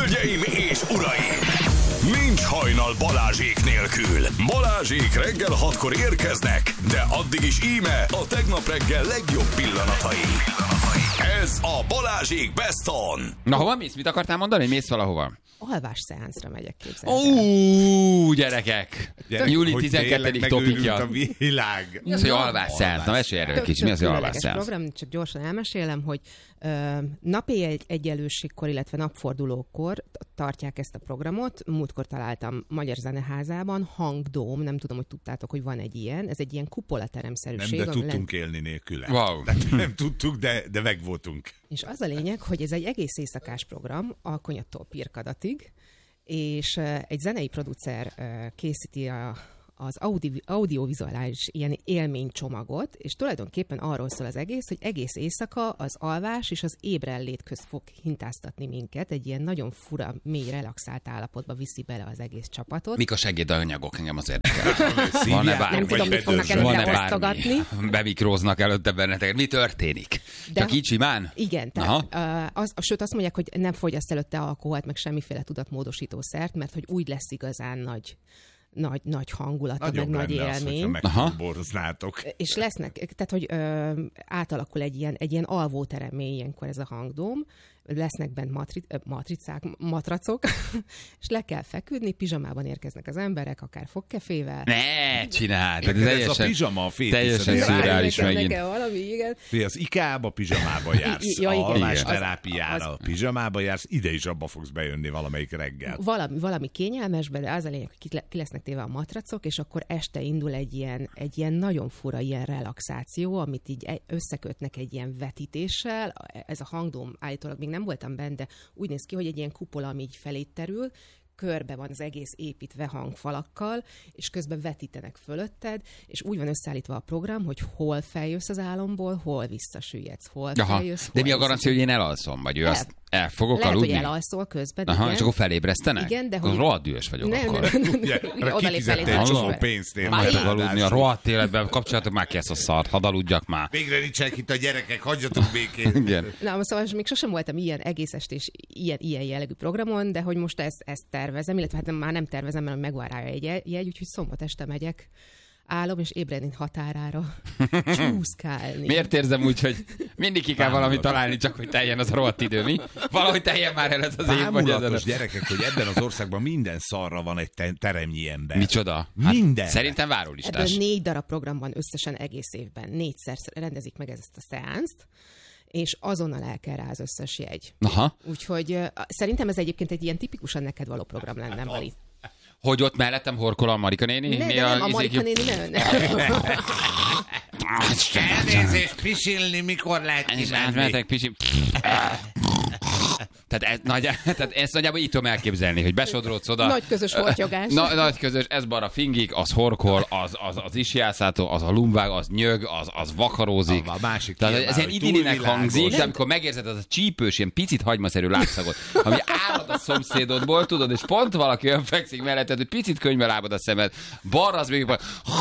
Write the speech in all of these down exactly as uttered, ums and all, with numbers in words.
Hölgyeim és uraim! Nincs hajnal Balázsék nélkül. Balázsék reggel hatkor érkeznek, de addig is íme a tegnap reggel legjobb pillanatai. Ez a Balázsék Best On. Na, hova mész? Mit akartál mondani? Mész valahova? Alvás szeánszra megyek, képzelni. Ó, gyerekek! Gyerek, júli hogy tizenkettedik topikja. a világ. Mi az, hogy alvás szeánsz? Na, mesélj erről egy kicsit. Mi az, hogy alvás szeánsz? Program, csak gyorsan elmesélem, hogy ö, napi egy, egyenlőségkor, illetve napfordulókor tartják ezt a programot. Múltkor találtam Magyar Zeneházában, Hangdóm, nem tudom, hogy tudtátok, hogy van egy ilyen. Ez egy ilyen kupolateremszerűség. Nem, de tudtunk élni nélküle. Wow. Nem tudtuk, de, de megvoltunk. És az a lényeg, hogy ez egy egész éjszakás program, Alkonyattól Pirkadatig, és egy zenei producer készíti a, az audi, audiovizuális ilyen élménycsomagot, és tulajdonképpen arról szól az egész, hogy egész éjszaka az alvás és az ébrenlét közt fog hintáztatni minket, egy ilyen nagyon fura, mély, relaxált állapotba viszi bele az egész csapatot. Mik a segédanyagok? Engem az érdekel. Van-e bármi? Nem tudom, mit fognak előtte osztogatni. Bemikróznak előtte benneteket. Mi történik? De csak így simán? Igen, tehát, az, az, sőt azt mondják, hogy nem fogyaszt előtte alkoholt, meg semmiféle tudatmódosítószert, mert hogy úgy lesz igazán nagy nagy, nagy hangulata, Nagyobb meg nagy élmény. Az, boroznátok. És lesznek, tehát hogy ö, átalakul egy ilyen, egy ilyen alvóteremmé ilyenkor ez a Hangdóm, lesznek bent matri, ö, matricák, matracok, és le kell feküdni, pizsamában érkeznek az emberek, akár fogkefével. Ne, csináld! Ez, ez a pizsama a teljesen szürreális megint. Nekem valami, igen. Fé, az IKEA-ba pizsamába jársz, ja, a alvásterápiára az, pizsamába jársz, ide is abba fogsz bejönni valamelyik reggel. Valami, valami kényelmesbe, de az a lényeg, hogy ki lesznek téve a matracok, és akkor este indul egy ilyen, egy ilyen nagyon fura ilyen relaxáció, amit így összekötnek egy ilyen vetítéssel. Ez a Hangdóm állítólag még nem voltam benne, de úgy néz ki, hogy egy ilyen kupola, ami így felé terül, körbe van az egész építve hangfalakkal, és közben vetítenek fölötted, és úgy van összeállítva a program, hogy hol feljössz az álomból, hol visszasüllyedsz, hol Aha, feljössz, hol de mi a garancia, hogy én elalszom? Vagy ő el, azt el fogok lehet, aludni? Lehet, hogy elalszol közben, Aha, igen. és akkor felébresztenek? Igen, de hogy... Rohadt dühös vagyok nem, akkor. Nem, nem, nem, nem. Kifizettél egy csomó pénzt. Én majd aludni a rohadt életben, kapcsolatok már ki ezt a szart, hadd aludjak már. Végre nincsenek itt a gyerekek, hagyjatok békén. Igen. Na, szóval még sosem voltam ilyen egész estés, ilyen, ilyen jellegű programon, de hogy most ezt, ezt tervezem, illetve hát már nem tervezem, mert megvan rá egy jegy, úgyhogy szombat este megyek álom és ébredni határára csúszkálni. Miért érzem úgy, hogy mindig ki kell valami találni, csak hogy teljen az a rohadt idő, mi? Valahogy teljen már el ez az év, vagy ez a... gyerekek, hogy ebben az országban minden szarra van egy te- teremnyi ember. Micsoda? Minden. Hát, szerintem várólistás. Ebből négy darab program van összesen egész évben. Négyszer rendezik meg ezt a szeánzt, és azonnal el kell rá az összes jegy. Aha. Úgyhogy uh, szerintem ez egyébként egy ilyen tipikusan neked való program lenne, hát Mari. Hogy ott mellettem horkol a Marika néni? Ne, Mi de a, nem, a Marika néni nem. Elnézést, pisilni, mikor lehet kimenni? Pisil... Tehát, ez, nagy, tehát ezt nagyjából így tudom elképzelni, hogy besodródsz oda. Nagy közös hortyogás. Na, nagy közös, ez bara fingik, az horkol, az, az, az isjászátó, az a lumvág, az nyög, az, az vakarózik. A másik tehát ilyen, ez ilyen idillinek hangzik, de amikor megérzed az a csípős, ilyen picit hagymaszerű lábszagot, ami állad a szomszédodból, tudod, és pont valaki olyan fekszik melletted, hogy picit könyvbe lábad a szemed, balra az még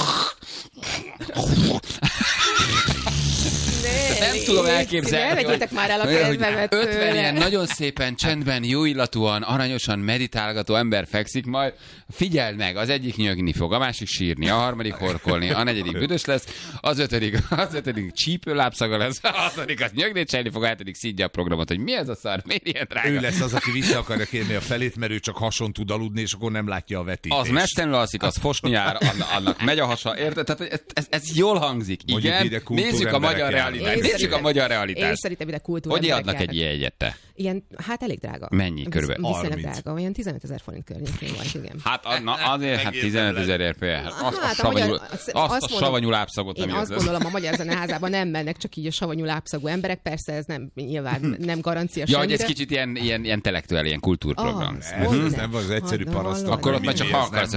nem tudom elképzelni. Ne vegyétek már el a kedvemet. ötven ilyen nagyon szépen, csendben, jó illatúan, aranyosan meditálgató ember fekszik, majd figyeld meg, az egyik nyögni fog, a másik sírni, a harmadik horkolni, a negyedik büdös lesz, az ötödik, az ötödik csípőlábszaga lesz, a hatodik az nyögni cselni fog, a hetedik szidja a programot, hogy mi ez a szar, miért ilyen drága? Ő lesz az, aki vissza akarja kérni a felét, mert ő csak hason tud aludni, és akkor nem látja a vetítést. Az mestenül alszik, az fosni jár, annak megy a hasa, érted? Tehát ez, ez, ez jól hangzik, igen. Nézzük a magyar realitást. Nézzük a magyar realitást. Én szerintem ide kultúra. Hogy adnak egy ilyen egyet te? Ilyen, hát elég drága. Mennyi körülbelül? Viszonylag drága, olyan tizenötezer forint környékén van, igen. Hát na, azért, hát tizenötezer ért fél. Azt, hát a, savanyú, magyar, azt, azt a savanyú lábszagot. Én azt gondolom, a Magyar Zeneházában nem mennek csak így a savanyú lábszagú emberek, persze ez nem nyilván nem garancia ja, semmire. hogy ez kicsit ilyen, ilyen intellektuális, ilyen kultúrprogram. Az, ez, ez nem az egyszerű paraszt. Akkor ott már csak akarsz.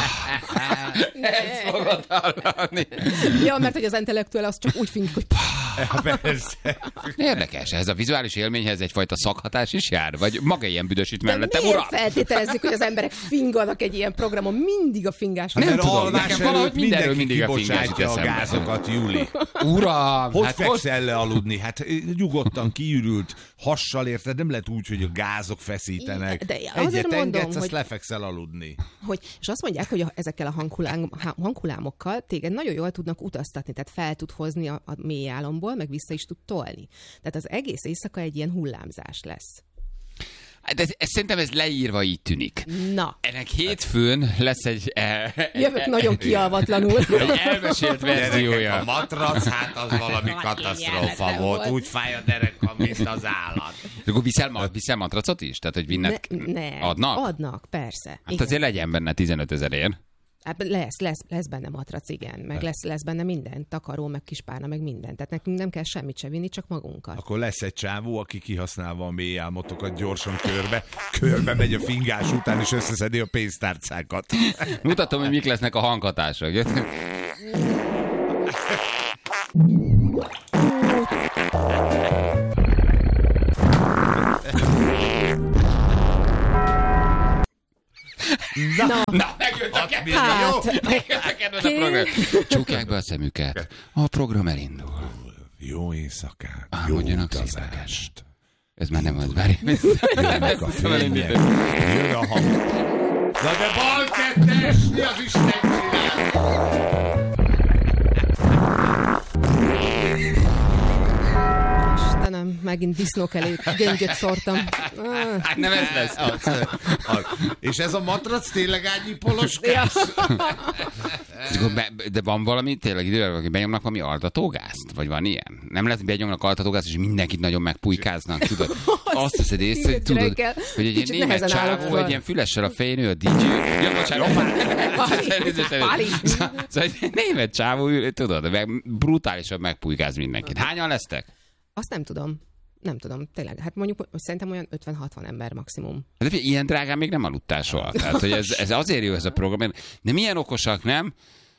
Ezt fogod hallani. Ja, mert hogy az intellektuál az csak úgy fink, hogy Persze. Érdekes, ez a vizuális élményhez egyfajta szakhatás is jár? Vagy maga ilyen büdösít De mellette, miért uram? feltételezzük, hogy az emberek finganak egy ilyen programon? Mindig a fingás. Nem Mert tudom, alvás nekem valahogy előtt mindenről mindenki mindig a fingás jut kibocsátja a eszembe. gázokat, Júli. Uram, Hogy hát fekszel le aludni? Hát eh, nyugodtan kiürült hassal, érted? Nem lehet úgy, hogy a gázok feszítenek. De azért Egyet mondom, engedsz, hogy- azt lefekszel aludni. Hogy, és azt mondják, hogy a, ezekkel a hanghulám, há- hanghullámokkal téged nagyon jól tudnak utaztatni, tehát fel tud hozni a, a mély álomból, meg vissza is tud tolni. Tehát az egész éjszaka egy ilyen hullámzás lesz. De ez, ez, szerintem ez leírva így tűnik. Na, Ennek hétfőn lesz egy, e, jövök nagyon kialvatlanul. egy elmesélt verziója. A matrac, hát az valami katasztrófa volt. Úgy fáj a derekam, mint az állat. És akkor viszel, ma- viszel matracot is? Tehát, hogy vinnek, Ne, ne, adnak? Adnak, persze. Hát Igen. azért legyen benne tizenöt ezerért. Hát lesz, lesz, lesz benne matrac, igen. Meg lesz, lesz benne minden. Takaró, meg kispárna, meg minden. Tehát nekünk nem kell semmit se vinni, csak magunkat. Akkor lesz egy csávó, aki kihasználva a mély álmotokat gyorsan körbe, körbe megy a fingás után, és összeszedi a pénztárcákat. Mutatom, hogy mik lesznek a hanghatások. Na, Na, megjött a kedves, Hát, jó? Megjött a kedves a ki? program. Csukják be a szemüket. A program elindul. Jó éjszakát, jó Álmodjanak utazást. Ez már nem az, várj. Jönnek a fények, jön a hang. Na de bal kettes, mi az Isten csinál? Istenem, megint disznók elé göngyöt szórtam. Ah, Hát nem ez lesz. És ez a matrac tényleg ágyi polos? ja. És akkor be- De van valami, tényleg idővel, hogy benyomnak valami altatógázt? Vagy van ilyen? Nem lehet, hogy benyomnak altatógázt, és mindenkit nagyon megpujkáznak, tudod? Azt veszed észre, hogy tudod, reggel. hogy egy ilyen Kicsit német nehezen állok csávó, föl. egy ilyen fülessel a fején, ő a dé dzsé. Ja, bocsánat. Páli. Elnézést, elnézést. Páli. Szóval szóval egy német csávó, ül, tudod, meg brutálisan megpujkáz mindenkit. Hányan lesztek? Azt nem tudom. Nem tudom, tényleg. Hát mondjuk szerintem olyan ötven-hatvan ember maximum. Hát de ilyen drágán még nem aludtál soha. Tehát, hogy ez, ez azért jó ez a program. De milyen okosak, nem?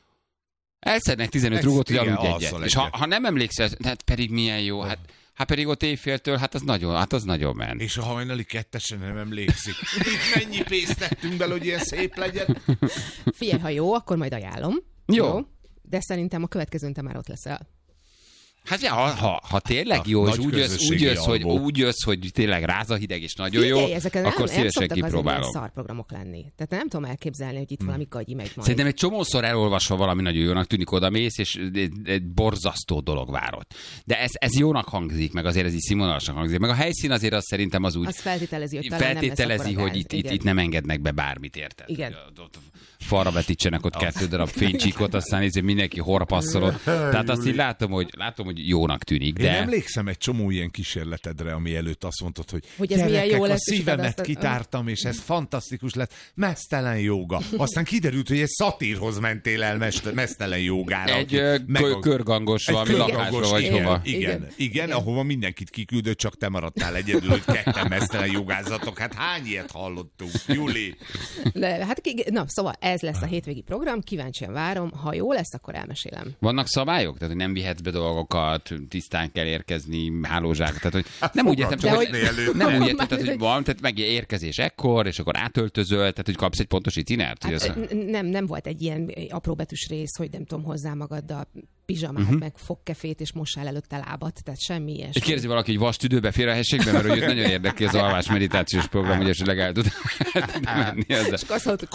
Elszednek tizenöt Ez- rúgót, hogy igen, aludj alszol egyet. És ha, egyet. ha nem emlékszel, hát pedig milyen jó, hát, hát pedig ott éjféltől, hát az nagyon, hát az nagyon ment. És a hajnali kettesen nem emlékszik. Itt mennyi pénzt tettünk bele, hogy ilyen szép legyen? Figyelj, ha jó, akkor majd ajánlom. Jó. De szerintem a következőn te már ott leszel. Hát ja, ha, ha, ha tényleg jó, és Nagy úgy jössz, úgy, közösségi jössz, hogy, alvó. úgy jössz, hogy tényleg ráz a hideg, és nagyon jó, Figyelj, ezek nem, akkor nem szívesen szoktak azért ilyen kipróbálom. szarprogramok lenni. Tehát nem tudom elképzelni, hogy itt valami gagyi megy majd. Szerintem egy csomószor elolvasva valami nagyon jónak tűnik, oda mész, és egy, egy borzasztó dolog várott. De ez, ez jónak hangzik, meg azért ez így színvonalasnak hangzik. Meg a helyszín azért az szerintem az úgy Az feltételezi, hogy talán feltételezi, nem lesz akkora hogy itt, gáz. itt, Igen. itt nem engednek be bármit, érted? Igen. Hogy ott- ott falra vetítsenek ott kettő darab fénycsíkot, aztán így mindenki horpasszolod. Tehát azt így látom, hogy, látom, hogy jónak tűnik, Én de... emlékszem egy csomó ilyen kísérletedre, ami előtt azt mondtad, hogy, Hogy ez milyen gyerekek, jó a lesz, és utána szívemet aztán- kitártam, és ez fantasztikus lett. Mesztelen jóga. Aztán kiderült, hogy egy szatírhoz mentél el mest- mesztelen jógára. Egy aki ö, meg kö- a- körgangos Egy valami lakásba, körgangos, vagy igen, hova. Igen, igen, Igen. igen, ahova mindenkit kiküldött, csak te maradtál egyedül, hogy ketten mesztelen jogázatok. Hát hány ilyet hallottunk, Júli? De, hát, ki- na, szóval ez lesz a hétvégi program, kíváncsian várom. Ha jó lesz, akkor elmesélem. Vannak szabályok? Tehát, hogy nem vihetsz be dolgokat, tisztán kell érkezni, hálózsák. Tehát, hogy nem úgy értem, csak, De hogy, hogy- előtt. nem úgy értem, Már- tehát, hogy van, tehát meg érkezés ekkor, és akkor átöltözöl, tehát, hogy kapsz egy pontos itinert. Hogy Hát, az... n- nem, nem volt egy ilyen apróbetűs rész, hogy nem tudom, hozzá magad a pizsamát, Mhm. uh-huh. meg fogkefét, és mossál előtte lábat, tehát semmi És ilyesmi. kérdezi valaki, hogy vas tüdőbe fér a helységbe, mert hogy őt nagyon érdekli az alvás meditációs program, hogy esetleg el tud tud menni ezzel. És azt hallottuk,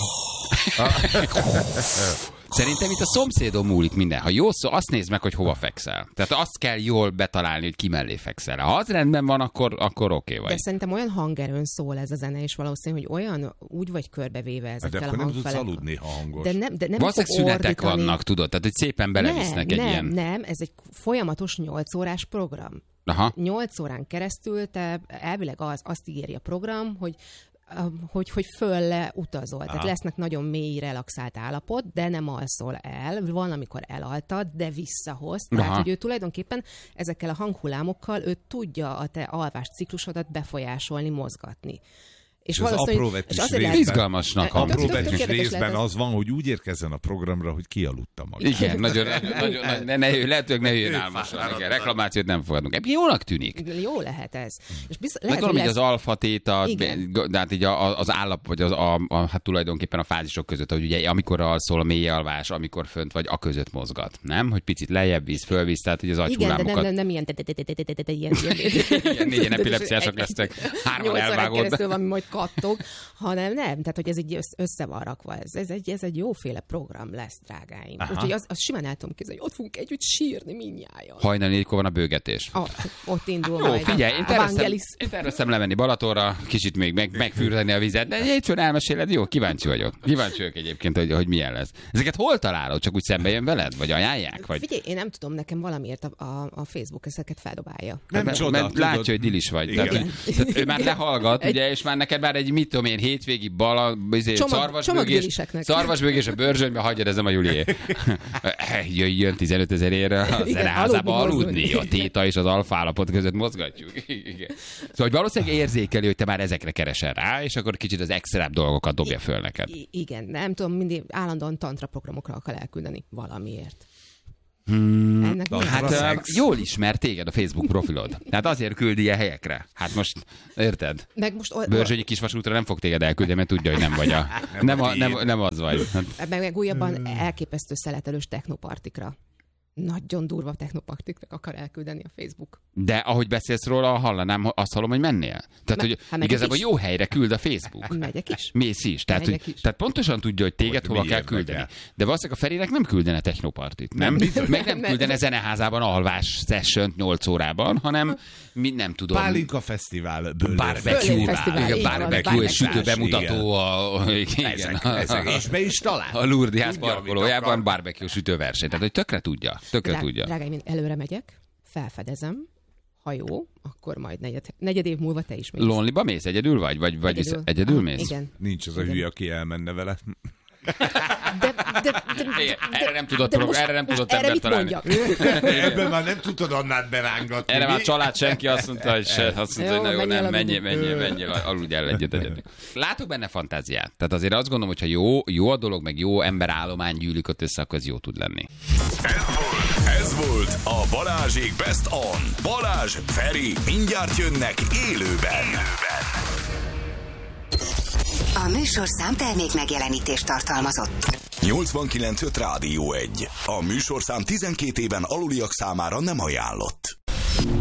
Szerintem itt a szomszédon múlik minden. Ha jó szó, azt nézd meg, hogy hova fekszel. Tehát azt kell jól betalálni, hogy ki mellé fekszel. Ha az rendben van, akkor, akkor oké okay de vagy. szerintem olyan hangerőn szól ez a zene, és valószínű, hogy olyan úgy vagy körbevéve De ezekkel akkor a nem tudsz hangfelek. aludni, ha hangos. De nem, de nem Valószínűleg fog szünetek ordítani. vannak, tudod? Tehát, hogy szépen belevisznek nem, egy nem, ilyen... nem, ez egy folyamatos nyolc órás program. Aha. nyolc órán keresztül te elvileg az, azt ígéri a program, hogy hogy, hogy fölle utazol. Aha. Tehát lesznek nagyon mély, relaxált állapot, de nem alszol el. Van, amikor elaltad, de visszahoz. Tehát, Aha. hogy ő tulajdonképpen ezekkel a hanghullámokkal ő tudja a te alvás ciklusodat befolyásolni, mozgatni. És, és az apróvetés részben, izgalmasnak apróvetés részben az van, hogy úgy érkezzen a programra, hogy kialudta magát. Igen, nagyon, nagyon, nagyon ne, ne, lehetőleg ne jöjjön álmosan. Reklamációt nem fogadunk. Ebből jónak tűnik. Jó lehet ez. És biztos, lehet, hogy lesz... az alfa téta, de hát így az állap, vagy az, a, a, hát tulajdonképpen a fázisok között, hogy ugye amikor alszol, a mély alvás, amikor fönt vagy, a között mozgat. Nem? Hogy picit lejjebb víz, fölvíz, tehát hogy az agyhullámokat. Igen, de nem, nem ilyen ilyen ilyen négyen epilepsziások lesztek, hárman elvágódnak. Valami majd kattog, hanem nem, tehát hogy ez így össze van rakva. Ez, ez, egy, ez egy jóféle program lesz, drágáim. Úgyhogy az, az simán el tudom képzelni, hogy ott fogunk együtt sírni mindnyájan. Hajnal négykor van a bőgetés. Oh, ott indul jó, majd figyelj, a, én a Vangelis. Én terveztem lemenni Balatonra, kicsit még meg, megfűrni a vizet, de hétfőn elmeséled, jó, kíváncsi vagyok. Kíváncsi vagyok egyébként, hogy, hogy milyen lesz. Ezeket hol találod? Csak úgy szembe jön veled? Vagy ajánlják? Vagy... Figyelj, én nem tudom, nekem valamiért a, a, a Facebook ezeket feldobálja. Nem hát, csoda, mert látja, hogy dilis vagy. Tehát, tehát ő már lehallgat, ugye, és már neked már egy mit tudom én, hétvégi bala, szarvasbőgés, szarvasbőgés a Börzsönybe, hagyjad, ez nem a Julié. Jöjjön tizenöt ezerére a zeneházába aludni, a téta és az alfa állapot között mozgatjuk. Igen. Szóval hogy valószínűleg érzékeli, hogy te már ezekre keresel rá, és akkor kicsit az extrább dolgokat dobja föl neked. I- igen, nem tudom, mindig állandóan tantra programokra akar elküldeni valamiért. Hmm, Ennek hát jól ismer téged a Facebook profilod. Hát azért küldi ilyen helyekre. Hát most, érted? Meg most or- Börzsönyi Kisvasútra nem fog téged elküldeni, mert tudja, hogy nem vagy a... nem, a, nem, nem az vagy. Meg, meg újabban elképesztő szeletelős technopartikra. Nagyon durva technopartikra akar elküldeni a Facebook. De ahogy beszélsz róla, hallanám, azt hallom, hogy mennél. Tehát, Me- hogy hát igazából is. Jó helyre küld a Facebook. Megyek is. Mész is. Tehát, hogy, is. tehát pontosan tudja, hogy téged hogy hova kell küldeni. El. De valószínűleg a Ferinek nem küldene technopartit, nem? nem Meg nem küldene zeneházában alvás sessiont nyolc órában, hanem mi nem tudom. Pálinka fesztivál. Barbecue. Barbecue és sütőbemutató. És be is talál. A Lourdes parkolójában barbecue sütőverseny. Tehát, hogy tökre tudja. Tökre tudja. Drágáim, én előre megyek, felfedezem, ha jó, akkor majd negyed, negyed év múlva te is mész. Lonelyba mész? Egyedül vagy? Vagy, vagy egyedül, visz, egyedül ah, mész? Igen. Nincs az a hülye, aki elmenne vele. De, de, de, de, erre nem tudott, de most, erre nem tudott ember találni. Ebben már nem tudod annát berángatni. Erre már a család senki azt mondta, hogy, se, azt mondta, jó, hogy na jó, nem, menjél, menjél, menjél, aludj el egyet egyet. Látok benne fantáziát. Tehát azért azt gondolom, hogy ha jó, jó a dolog, meg jó emberállomány gyűlik ott össze, akkor ez jó tud lenni. Ez volt, ez volt a Balázsék Best On. Balázs, Feri, mindjárt jönnek élőben. élőben. A műsorszám termék megjelenítést tartalmazott. nyolcvankilenc öt Rádió egy. A műsorszám tizenkét éven aluliak számára nem ajánlott.